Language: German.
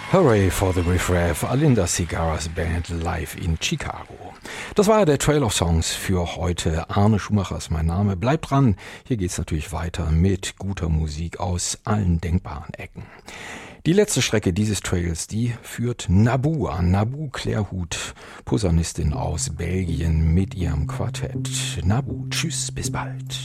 Hooray for the Riff Raff, Alinda Cigaras Band live in Chicago. Das war ja der Trail of Songs für heute. Arne Schumacher ist mein Name. Bleibt dran, hier geht's natürlich weiter mit guter Musik aus allen denkbaren Ecken. Die letzte Strecke dieses Trails, die führt Naboo an. Naboo Clairhout, Posaunistin aus Belgien mit ihrem Quartett. Naboo, tschüss, bis bald.